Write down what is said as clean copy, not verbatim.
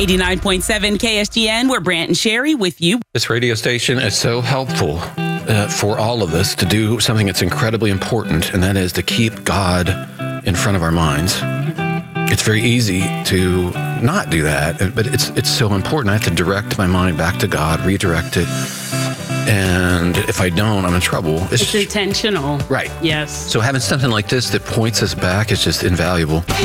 89.7 KSGN, we're Brant and Sherry with you. This radio station is so helpful for all of us to do something that's incredibly important, and that is to keep God in front of our minds. It's very easy to not do that, but it's so important. I have to direct my mind back to God, redirect it. And if I don't, I'm in trouble. It's intentional. Right. Yes. So having something like this that points us back is just invaluable.